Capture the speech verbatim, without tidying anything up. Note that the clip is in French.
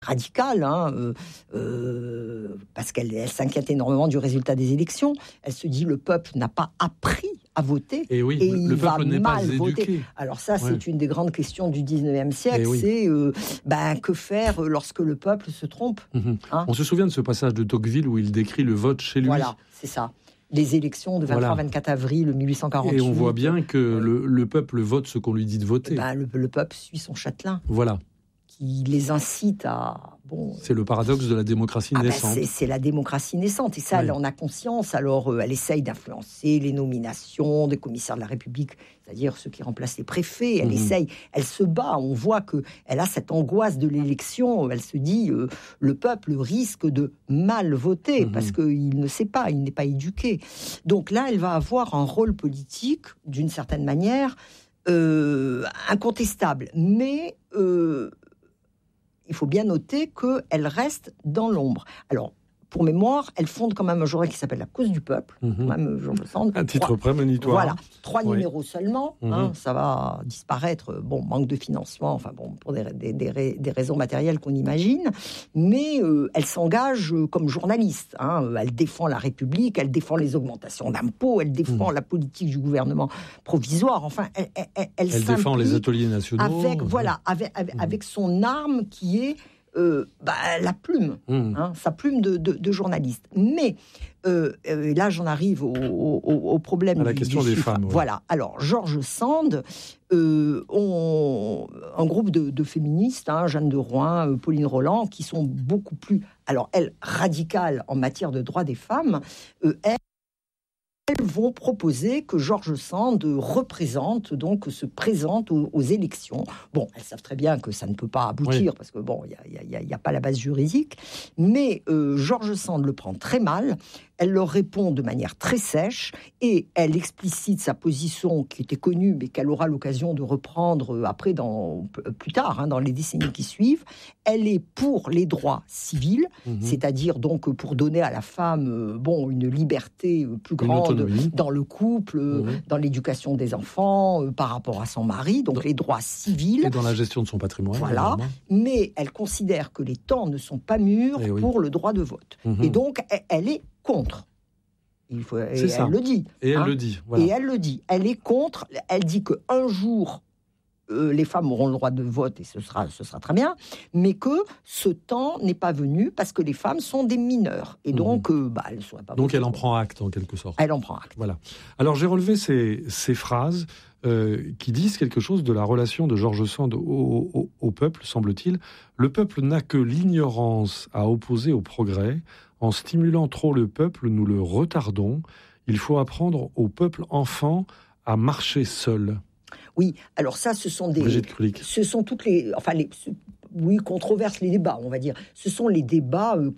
radicale, hein, euh, euh, parce qu'elle elle s'inquiète énormément du résultat des élections. Elle se dit le peuple n'a pas appris à voter et, oui, et le il peuple va n'est mal pas voter. éduqué. Alors ça, c'est ouais. une des grandes questions du dix-neuvième siècle. Oui. C'est euh, ben, que faire lorsque le peuple se trompe. Mmh. Hein? On se souvient de ce passage de Tocqueville où il décrit le vote chez lui. Voilà, c'est ça. Les élections de vingt-trois vingt-quatre voilà. avril mille huit cent quarante-huit. Et on voit bien que oui. le, le peuple vote ce qu'on lui dit de voter. Ben, le, le peuple suit son châtelain. Voilà. Qui les incite à... Bon, c'est le paradoxe de la démocratie ah naissante. Ben c'est, c'est la démocratie naissante. Et ça, oui. elle en a conscience. Alors, euh, elle essaye d'influencer les nominations des commissaires de la République, c'est-à-dire ceux qui remplacent les préfets. Elle mmh. essaye, elle se bat. On voit qu'elle a cette angoisse de l'élection. Elle se dit, euh, le peuple risque de mal voter mmh. parce qu'il ne sait pas, il n'est pas éduqué. Donc là, elle va avoir un rôle politique, d'une certaine manière, euh, incontestable. Mais... Euh, il faut bien noter qu'elle reste dans l'ombre. Alors, pour mémoire, elle fonde quand même un journal qui s'appelle La Cause du Peuple. Mmh. Quand même, je me sens, un titre prémonitoire. Voilà, trois oui. numéros seulement. Mmh. Hein, ça va disparaître. Bon, manque de financement, enfin bon, pour des, des, des, des raisons matérielles qu'on imagine. Mais euh, elle s'engage comme journaliste. Hein, elle défend la République, elle défend les augmentations d'impôts, elle défend mmh. la politique du gouvernement provisoire. Enfin, elle, elle, elle, elle, elle défend les ateliers nationaux. Avec, voilà, avec, avec, mmh. avec son arme qui est Euh, bah, la plume, mmh. hein, sa plume de, de, de journaliste. Mais euh, euh, là, j'en arrive au, au, au problème à la du, question du des chiffre. femmes. Ouais. Voilà. Alors, George Sand, euh, on, un groupe de, de féministes, hein, Jeanne de Rouen, euh, Pauline Roland, qui sont beaucoup plus, alors elles, radicales en matière de droits des femmes, euh, elles, Elles vont proposer que George Sand représente, donc se présente aux, aux élections. Bon, elles savent très bien que ça ne peut pas aboutir, oui. parce que bon, il n'y a, a, a, a pas la base juridique, mais euh, George Sand le prend très mal. Elle leur répond de manière très sèche et elle explicite sa position qui était connue, mais qu'elle aura l'occasion de reprendre après, dans, plus tard, hein, dans les décennies qui suivent. Elle est pour les droits civils, mmh. c'est-à-dire donc pour donner à la femme euh, bon, une liberté plus grande dans le couple, mmh. dans l'éducation des enfants, euh, par rapport à son mari, donc dans, les droits civils. Et dans la gestion de son patrimoine. Voilà, évidemment. Mais elle considère que les temps ne sont pas mûrs et pour oui. le droit de vote. Mmh. Et donc, elle, elle est contre. Il faut, et C'est ça. Elle le dit. Et hein. elle le dit. Voilà. Et elle le dit. Elle est contre. Elle dit qu'un jour, euh, les femmes auront le droit de vote et ce sera, ce sera très bien, mais que ce temps n'est pas venu parce que les femmes sont des mineures. Et donc, mmh. euh, bah, elles ne seraient pas... Donc, elle en prend acte, en quelque sorte. Elle en prend acte. Voilà. Alors, j'ai relevé ces, ces phrases euh, qui disent quelque chose de la relation de George Sand au, au, au peuple, semble-t-il. Le peuple n'a que l'ignorance à opposer au progrès. En stimulant trop le peuple, nous le retardons. Il faut apprendre au peuple enfant à marcher seul. Oui, alors ça, ce sont des... Brigitte Krulik. Ce sont toutes les... Enfin, les... Oui, controverses, les débats, on va dire. Ce sont les débats euh,